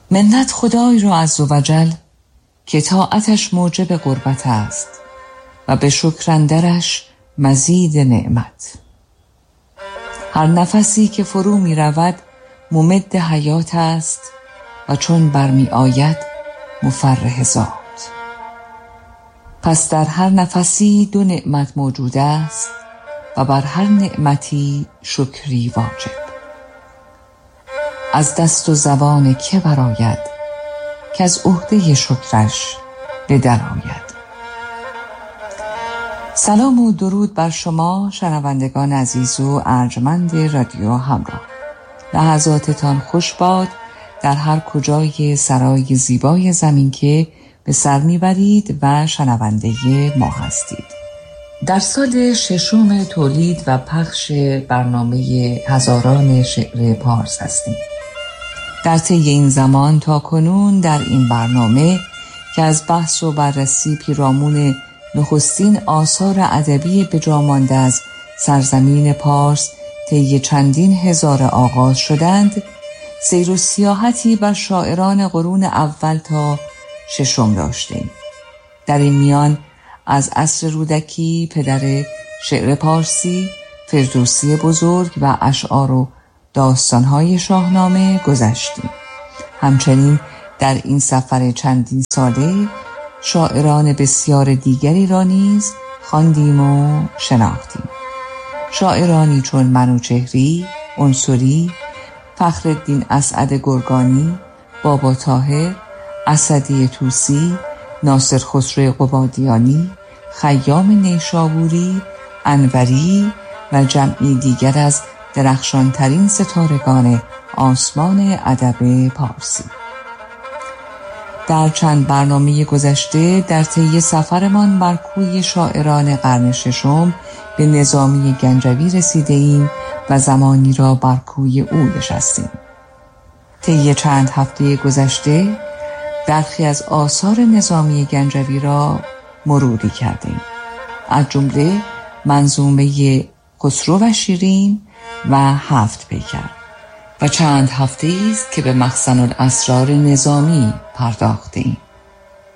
منت خدای را عزوجل که طاعتش موجب قربت است و به شکر اندرش مزید نعمت. هر نفسی که فرو می رود ممد حیات است و چون برمی آید مفرح ذات. پس در هر نفسی دو نعمت موجود است و بر هر نعمتی شکری واجب. از دست و زبان که براید که از عهده شکرش به در آید. سلام و درود بر شما شنوندگان عزیز و ارجمند رادیو همراه. لحظاتتان خوش باد در هر کجای سرای زیبای زمین که به سر میبرید و شنونده ما هستید. در سال ششم تولید و پخش برنامه هزاران شعر پارس هستیم. در طی این زمان تا کنون در این برنامه که از بحث و بررسی پیرامون نخستین آثار ادبی به جا مانده از سرزمین پارس طی چندین هزار آغاز شدند، سیر و سیاحتی بر شاعران قرون اول تا ششم داشتیم. در این میان از عصر رودکی پدر شعر پارسی، فردوسی بزرگ و اشعار و داستانهای شاهنامه گذشتیم. همچنین در این سفر چندین ساله شاعران بسیار دیگری را نیز خواندیم و شناختیم. شاعرانی چون منوچهری، عنصری، فخرالدین اسعد گرگانی، بابا طاهر، اسدی طوسی، ناصر خسرو قبادیانی، خیام نیشابوری، انوری و جمعی دیگر از درخشانترین ستارگان آسمان ادب پارسی. در چند برنامه گذشته در طی سفرمان بر کوی شاعران قرن ششم به نظامی گنجوی رسیده ایم و زمانی را بر کوی او نشستیم. طی چند هفته گذشته برخی از آثار نظامی گنجوی را مروری کردیم، از جمله منظومه خسرو و شیرین و هفت پیکر، و چند هفته است که به مخزن الاسرار نظامی پرداختیم.